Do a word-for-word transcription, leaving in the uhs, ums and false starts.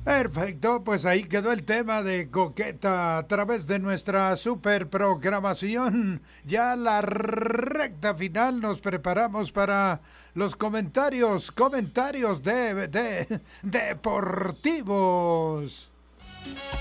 Perfecto, pues ahí quedó el tema de Coqueta a través de nuestra super programación. Ya la recta final nos preparamos para los comentarios, comentarios de, de deportivos.